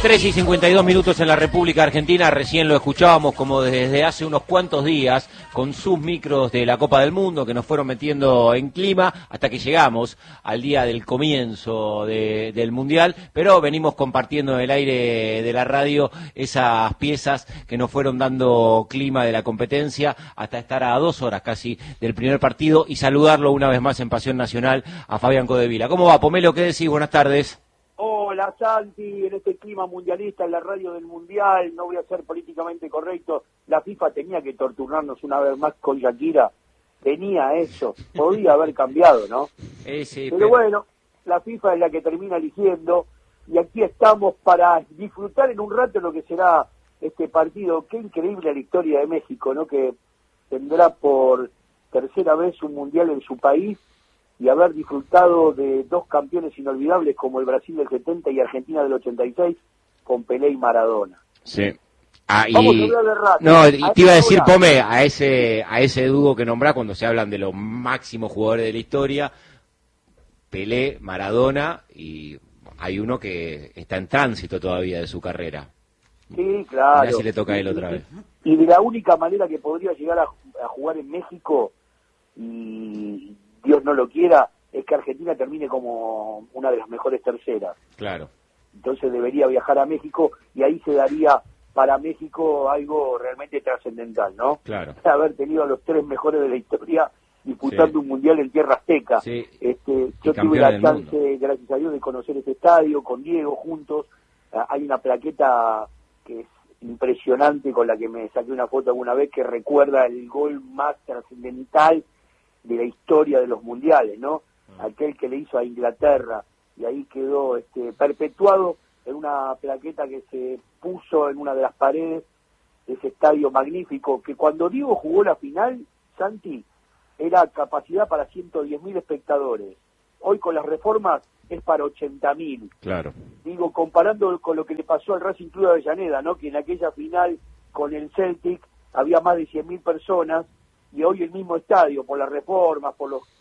3:52 en la República Argentina, recién lo escuchábamos como desde hace unos cuantos días, con sus micros de la Copa del Mundo que nos fueron metiendo en clima hasta que llegamos al día del comienzo del Mundial, pero venimos compartiendo en el aire de la radio esas piezas que nos fueron dando clima de la competencia hasta estar a 2 horas casi del primer partido y saludarlo una vez más en Pasión Nacional a Fabián Codevila. ¿Cómo va, Pomelo? ¿Qué decís? Buenas tardes. Hola Santi, en este clima mundialista, en la radio del Mundial, no voy a ser políticamente correcto, la FIFA tenía que torturarnos una vez más con Shakira, tenía eso, podía haber cambiado, ¿no? Sí, pero bueno, la FIFA es la que termina eligiendo, y aquí estamos para disfrutar en un rato lo que será este partido. Qué increíble la historia de México, ¿no? Que tendrá por tercera vez un Mundial en su país, y haber disfrutado de dos campeones inolvidables como el Brasil del 70 y Argentina del 86 con Pelé y Maradona. Sí. Vamos a hablar de Racing. No, y te iba a decir, Pome, a ese dúo que nombrás cuando se hablan de los máximos jugadores de la historia, Pelé, Maradona, y hay uno que está en tránsito todavía de su carrera. Sí, claro. Mirá si le toca a él otra vez. Y de la única manera que podría llegar a jugar en México, y Dios no lo quiera, es que Argentina termine como una de las mejores terceras. Claro. Entonces debería viajar a México y ahí se daría para México algo realmente trascendental, ¿no? Claro. Haber tenido a los 3 mejores de la historia disputando un mundial en tierra azteca. Sí. Yo tuve la chance, gracias a Dios, de conocer este estadio con Diego juntos. Hay una plaqueta que es impresionante con la que me saqué una foto alguna vez que recuerda el gol más trascendental de la historia de los mundiales, ¿no? Aquel que le hizo a Inglaterra, y ahí quedó perpetuado en una plaqueta que se puso en una de las paredes de ese estadio magnífico, que cuando Diego jugó la final, Santi, era capacidad para 110.000 espectadores. Hoy con las reformas es para 80.000. Claro. Digo, comparando con lo que le pasó al Racing Club de Avellaneda, ¿no? Que en aquella final con el Celtic había más de 100.000 personas, y hoy el mismo estadio, por las reformas, por los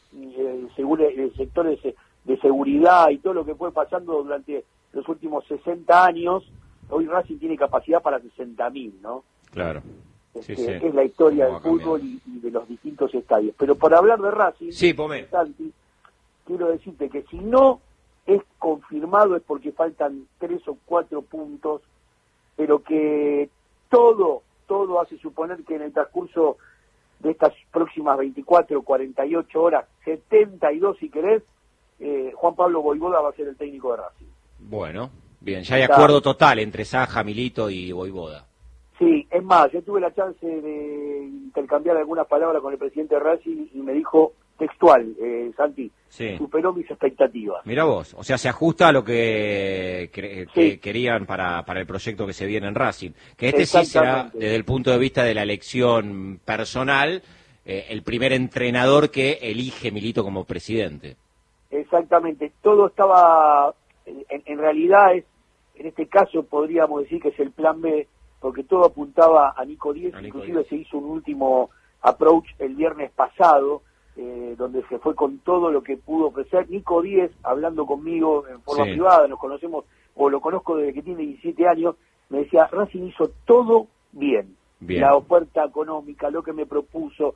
sectores de seguridad y todo lo que fue pasando durante los últimos 60 años, hoy Racing tiene capacidad para 60.000, ¿no? Claro. Sí. Es la historia del fútbol y de los distintos estadios. Pero por hablar de Racing, sí, Santi, quiero decirte que si no es confirmado es porque faltan 3 o 4 puntos, pero que todo hace suponer que en el transcurso de estas próximas 24, 48 horas, 72 si querés, Juan Pablo Voivoda va a ser el técnico de Racing. Bueno, bien, ya hay acuerdo total entre Saja, Milito y Voivoda. Sí, es más, yo tuve la chance de intercambiar algunas palabras con el presidente de Racing y me dijo textual, Santi, sí, superó mis expectativas. Mirá vos, o sea, se ajusta a lo que querían para el proyecto que se viene en Racing. Que sí será, desde el punto de vista de la elección personal, el primer entrenador que elige Milito como presidente. Exactamente, todo estaba, en realidad en este caso podríamos decir que es el plan B, porque todo apuntaba a Nico Díez, inclusive se hizo un último approach el viernes pasado, donde se fue con todo lo que pudo ofrecer. Nico Díez, hablando conmigo en forma privada, nos conocemos, o lo conozco desde que tiene 17 años, me decía, Racing hizo todo bien. La oferta económica, lo que me propuso,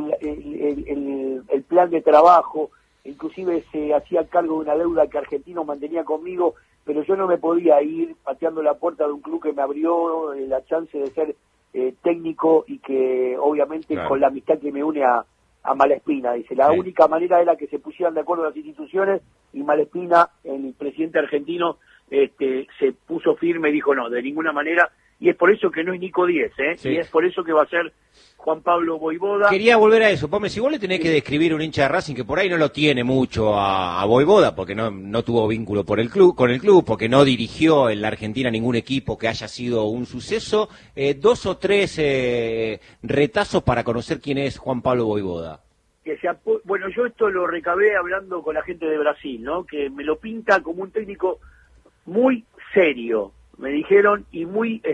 el plan de trabajo, inclusive se hacía cargo de una deuda que Argentino mantenía conmigo, pero yo no me podía ir pateando la puerta de un club que me abrió la chance de ser técnico, y que obviamente con la amistad que me une a Malespina, dice, la única manera era que se pusieran de acuerdo las instituciones, y Malespina, el presidente argentino, se puso firme y dijo no, de ninguna manera, y es por eso que no es Nico Díez, y es por eso que va a ser Juan Pablo Voivoda. Quería volver a eso, Pome, si vos le tenés que describir un hincha de Racing que por ahí no lo tiene mucho a Voivoda, porque no tuvo vínculo con el club, porque no dirigió en la Argentina ningún equipo que haya sido un suceso, 2 o 3 retazos para conocer quién es Juan Pablo Voivoda. Bueno, yo esto lo recabé hablando con la gente de Brasil, ¿no? Que me lo pinta como un técnico muy serio, me dijeron, y muy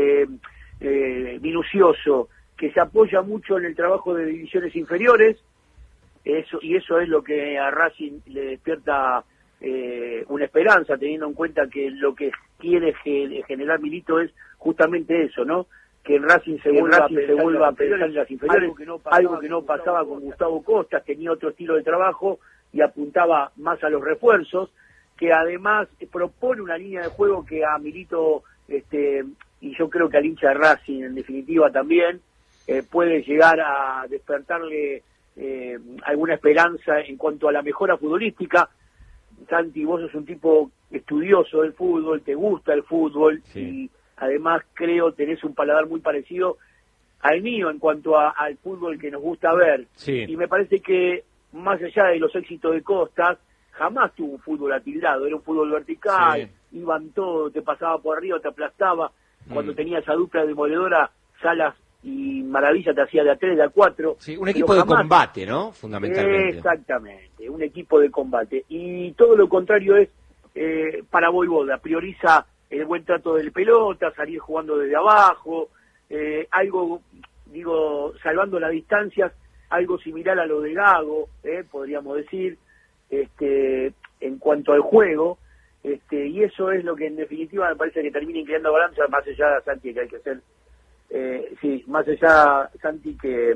minucioso, que se apoya mucho en el trabajo de divisiones inferiores, y eso es lo que a Racing le despierta una esperanza, teniendo en cuenta que lo que quiere generar Milito es justamente eso, ¿no? Que en Racing se vuelva a pensar en las inferiores, algo que no pasaba con Gustavo Costas, tenía otro estilo de trabajo y apuntaba más a los refuerzos, que además propone una línea de juego que a Milito, y yo creo que al hincha de Racing en definitiva también, puede llegar a despertarle alguna esperanza en cuanto a la mejora futbolística. Santi, vos sos un tipo estudioso del fútbol, te gusta el fútbol, sí. Y además creo tenés un paladar muy parecido al mío en cuanto al fútbol que nos gusta ver. Sí. Y me parece que más allá de los éxitos de Costas, jamás tuvo un fútbol atildado, era un fútbol vertical, sí. Iban todo, te pasaba por arriba, te aplastaba. Cuando tenía esa dupla demoledora, Salas y Maravilla te hacía de a 3, de a 4. Sí, un equipo de combate, ¿no? Fundamentalmente. Exactamente, un equipo de combate. Y todo lo contrario es para Voivoda, prioriza el buen trato del pelota, salir jugando desde abajo, algo, digo, salvando las distancias, algo similar a lo de Gago, podríamos decir, en cuanto al juego, y eso es lo que en definitiva me parece que termina inclinando balanza, más allá de Santi, que hay que hacer. Sí, más allá, Santi, que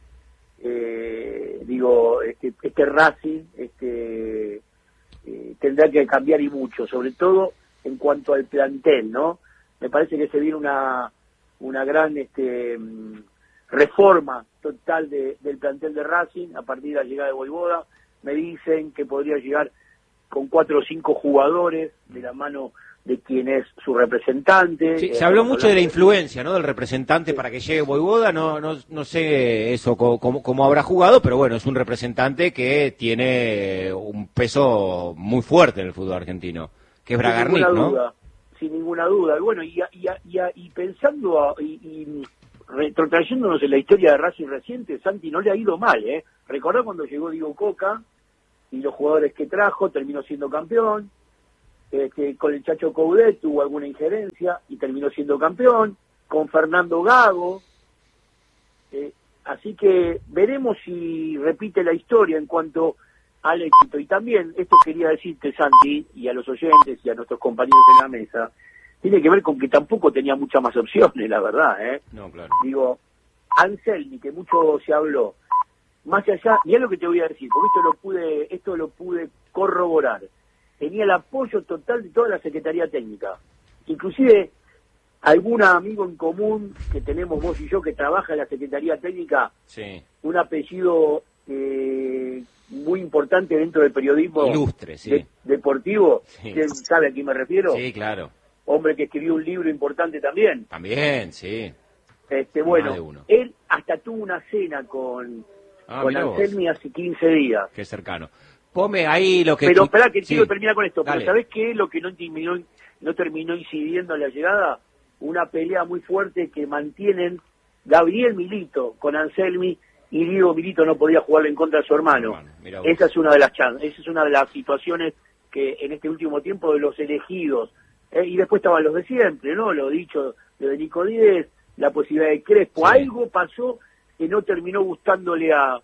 digo, este Racing tendrá que cambiar y mucho, sobre todo en cuanto al plantel, ¿no? Me parece que se viene una gran reforma total del plantel de Racing a partir de la llegada de Voivoda. Me dicen que podría llegar con 4 o 5 jugadores de la mano de quien es su representante. Sí, se habló mucho de la influencia, ¿no? Del representante, sí. Para que llegue Voivoda, no sé eso cómo habrá jugado, pero bueno, es un representante que tiene un peso muy fuerte en el fútbol argentino, que es Bragarnik, ¿no? Sin ninguna duda. Bueno, y pensando y retrotrayéndonos en la historia de Racing reciente, Santi no le ha ido mal, ¿eh? Recordá cuando llegó Diego Coca y los jugadores que trajo, terminó siendo campeón. Con el Chacho Coudet tuvo alguna injerencia y terminó siendo campeón, con Fernando Gago, así que veremos si repite la historia en cuanto al éxito. Y también, esto quería decirte, Santi, y a los oyentes y a nuestros compañeros en la mesa, tiene que ver con que tampoco tenía muchas más opciones, la verdad, No, claro. Digo, Anselmi, que mucho se habló, más allá, mirá lo que te voy a decir, porque esto lo pude corroborar. Tenía el apoyo total de toda la Secretaría Técnica. Inclusive, algún amigo en común que tenemos vos y yo que trabaja en la Secretaría Técnica, sí. Un apellido muy importante dentro del periodismo ilustre, sí. Deportivo. Sí. ¿Quién sabe a quién me refiero? Sí, claro. Hombre que escribió un libro importante también. También, sí. Bueno, él hasta tuvo una cena con Anselmi hace 15 días. Qué cercano. Ponme ahí lo que... Pero esperá que sí. quiero terminar con esto. Dale. Pero ¿sabés qué es lo que no terminó incidiendo en la llegada? Una pelea muy fuerte que mantienen Gabriel Milito con Anselmi, y Diego Milito no podía jugarle en contra de su hermano. Esa es una de las situaciones que en este último tiempo de los elegidos, y después estaban los de siempre, ¿no? Lo dicho, lo de Nico Díez, la posibilidad de Crespo. Sí. Algo pasó que no terminó gustándole a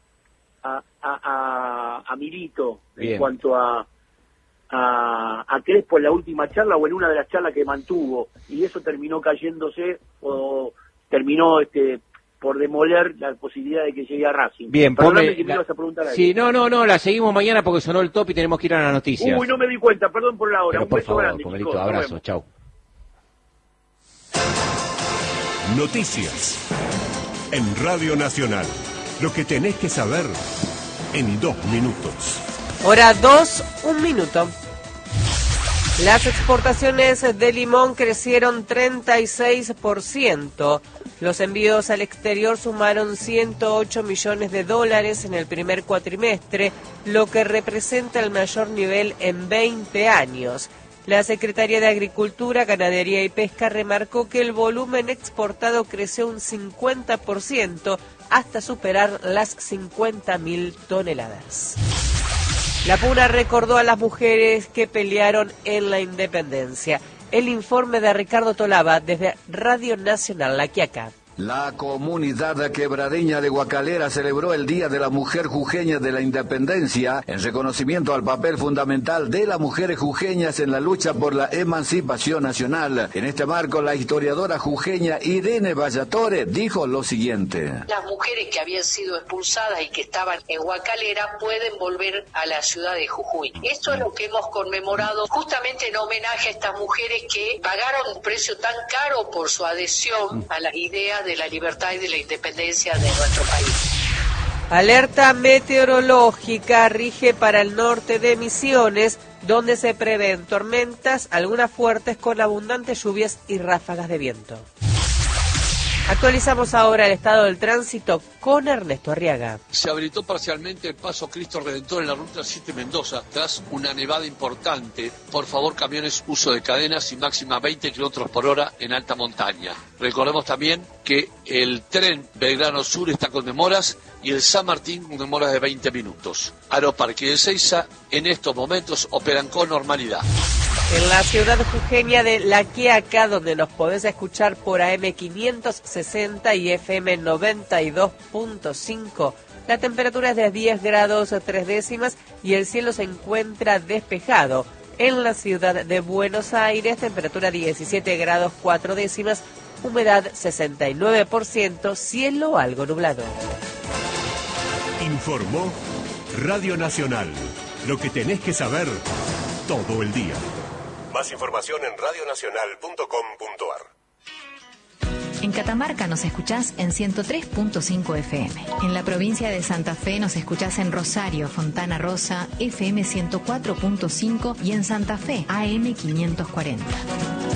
Milito. Bien. En cuanto a Crespo en la última charla o en una de las charlas que mantuvo, y eso terminó cayéndose o terminó por demoler la posibilidad de que llegue a Racing. Bien, perdóname que me ibas a preguntar algo. Sí, no, la seguimos mañana porque sonó el top y tenemos que ir a las noticias. Uy, no me di cuenta, perdón por la hora. Pero un por beso favor, grande, Pomelito, chicos. abrazo, chau. Noticias en Radio Nacional. Lo que tenés que saber en 2 minutos. Hora 2, 1 minuto. Las exportaciones de limón crecieron 36%. Los envíos al exterior sumaron 108 millones de dólares en el primer cuatrimestre, lo que representa el mayor nivel en 20 años. La Secretaría de Agricultura, Ganadería y Pesca remarcó que el volumen exportado creció un 50% hasta superar las 50.000 toneladas. La Puna recordó a las mujeres que pelearon en la independencia. El informe de Ricardo Tolaba desde Radio Nacional La Quiaca. La comunidad quebradeña de Guacalera celebró el Día de la Mujer Jujeña de la Independencia en reconocimiento al papel fundamental de las mujeres jujeñas en la lucha por la emancipación nacional. En este marco, la historiadora jujeña Irene Vallatore dijo lo siguiente. Las mujeres que habían sido expulsadas y que estaban en Guacalera pueden volver a la ciudad de Jujuy. Esto es lo que hemos conmemorado justamente en homenaje a estas mujeres que pagaron un precio tan caro por su adhesión a las ideas de la libertad y de la independencia de nuestro país. Alerta meteorológica rige para el norte de Misiones, donde se prevén tormentas, algunas fuertes con abundantes lluvias y ráfagas de viento. Actualizamos ahora el estado del tránsito con Ernesto Arriaga. Se habilitó parcialmente el paso Cristo Redentor en la ruta 7 Mendoza tras una nevada importante. Por favor, camiones, uso de cadenas y máxima 20 km por hora en alta montaña. Recordemos también que el tren Belgrano Sur está con demoras y el San Martín con demoras de 20 minutos. Aeroparque de Ezeiza en estos momentos operan con normalidad. En la ciudad jujeña de La Quiaca, donde nos podés escuchar por AM 560 y FM 92.5, la temperatura es de 10 grados 3 décimas y el cielo se encuentra despejado. En la ciudad de Buenos Aires, temperatura 17 grados 4 décimas, humedad 69%, cielo algo nublado. Informó Radio Nacional. Lo que tenés que saber todo el día. Más información en radionacional.com.ar. En Catamarca nos escuchás en 103.5 FM. En la provincia de Santa Fe nos escuchás en Rosario, Fontana Rosa, FM 104.5 y en Santa Fe, AM 540.